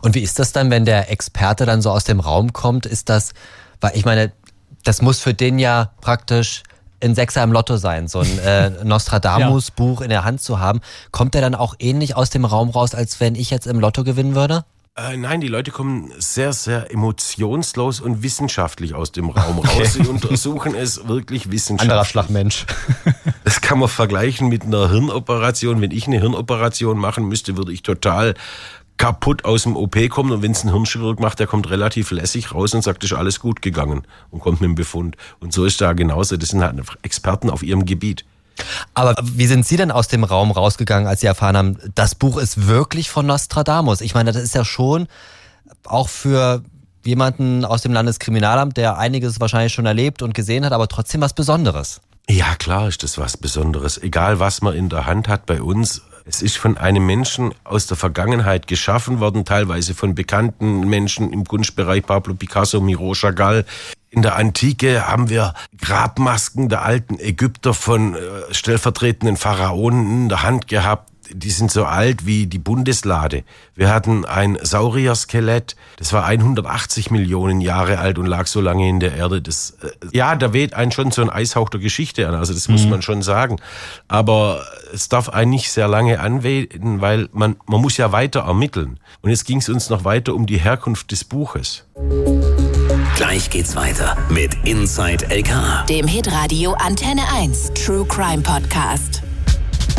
Und wie ist das dann, wenn der Experte dann so aus dem Raum kommt? Ist das, weil ich meine, das muss für den ja praktisch ein Sechser im Lotto sein, so ein Nostradamus-Buch in der Hand zu haben. Kommt der dann auch ähnlich aus dem Raum raus, als wenn ich jetzt im Lotto gewinnen würde? Nein, die Leute kommen sehr, sehr emotionslos und wissenschaftlich aus dem Raum raus. Sie untersuchen es wirklich wissenschaftlich. Anderer Schlagmensch. Das kann man vergleichen mit einer Hirnoperation. Wenn ich eine Hirnoperation machen müsste, würde ich total kaputt aus dem OP kommen. Und wenn es ein Hirnchirurg macht, der kommt relativ lässig raus und sagt, ist alles gut gegangen und kommt mit dem Befund. Und so ist da genauso. Das sind halt Experten auf ihrem Gebiet. Aber wie sind Sie denn aus dem Raum rausgegangen, als Sie erfahren haben, das Buch ist wirklich von Nostradamus? Ich meine, das ist ja schon auch für jemanden aus dem Landeskriminalamt, der einiges wahrscheinlich schon erlebt und gesehen hat, aber trotzdem was Besonderes. Ja, klar ist das was Besonderes. Egal, was man in der Hand hat bei uns. Es ist von einem Menschen aus der Vergangenheit geschaffen worden, teilweise von bekannten Menschen im Kunstbereich, Pablo Picasso, Miro Chagall. In der Antike haben wir Grabmasken der alten Ägypter von stellvertretenden Pharaonen in der Hand gehabt. Die sind so alt wie die Bundeslade. Wir hatten ein Saurier-Skelett, das war 180 Millionen Jahre alt und lag so lange in der Erde. Da weht einen schon so ein Eishauch der Geschichte an, also das muss man schon sagen. Aber es darf einen nicht sehr lange anwehen, weil man muss ja weiter ermitteln. Und jetzt ging es uns noch weiter um die Herkunft des Buches. Gleich geht's weiter mit Inside LK, dem Hitradio Antenne 1 True Crime Podcast.